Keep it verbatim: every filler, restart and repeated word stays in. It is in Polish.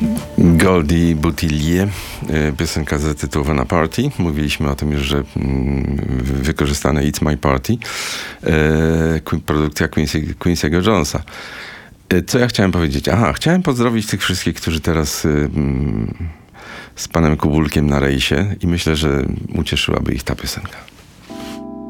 Goldie Boutillier, piosenka zatytułowana Party. Mówiliśmy o tym już, że wykorzystane It's My Party. Produkcja Quincy, Quincy'ego Jonesa. Co ja chciałem powiedzieć? Aha, chciałem pozdrowić tych wszystkich, którzy teraz z panem Kubulkiem na rejsie i myślę, że ucieszyłaby ich ta piosenka.